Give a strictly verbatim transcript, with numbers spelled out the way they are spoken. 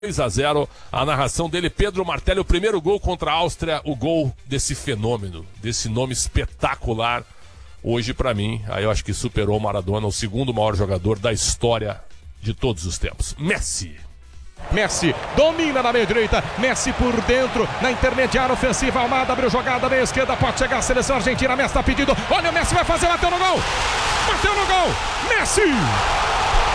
dois a zero, a narração dele, Pedro Martelli, o primeiro gol contra a Áustria, o gol desse fenômeno, desse nome espetacular, hoje pra mim, aí eu acho que superou o Maradona, o segundo maior jogador da história de todos os tempos, Messi. Messi domina na meia direita, Messi por dentro, na intermediária ofensiva, Almada abriu jogada na esquerda, pode chegar a seleção argentina, Messi tá pedindo, olha o Messi vai fazer, bateu no gol, bateu no gol, Messi!